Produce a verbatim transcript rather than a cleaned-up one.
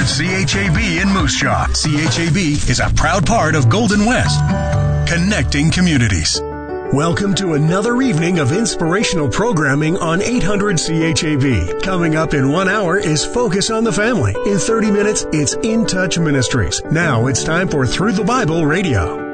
C H A B in Moose Jaw. C H A B is a proud part of Golden West, connecting communities. Welcome to another evening of inspirational programming on eight hundred C H A B. Coming up in one hour is Focus on the Family. In thirty minutes, it's In Touch Ministries. Now it's time for Through the Bible Radio.